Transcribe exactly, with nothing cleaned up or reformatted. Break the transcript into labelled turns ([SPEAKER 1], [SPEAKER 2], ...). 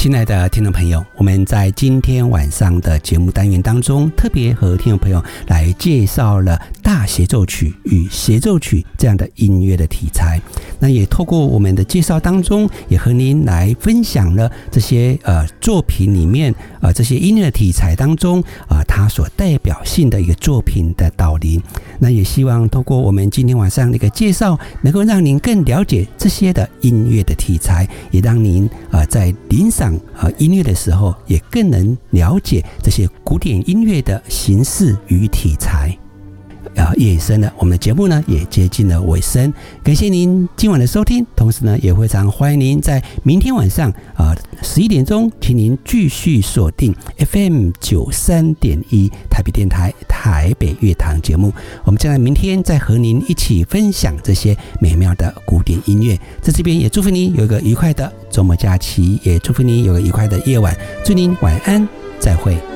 [SPEAKER 1] 亲爱的听众朋友，我们在今天晚上的节目单元当中，特别和听众朋友来介绍了大协奏曲与协奏曲这样的音乐的题材。那也透过我们的介绍当中，也和您来分享了这些呃作品里面呃这些音乐的题材当中呃它所代表性的一个作品的导聆。那也希望透过我们今天晚上的一个介绍，能够让您更了解这些的音乐的题材，也让您呃在聆赏呃音乐的时候，也更能了解这些古典音乐的形式与题材。呃，夜已深了，我们的节目呢也接近了尾声，感谢您今晚的收听，同时呢也非常欢迎您在明天晚上呃十一点钟，请您继续锁定 F M 九十三点一 台北电台台北乐堂节目，我们将在明天再和您一起分享这些美妙的古典音乐。在这边也祝福您有一个愉快的周末假期，也祝福您有个愉快的夜晚，祝您晚安，再会。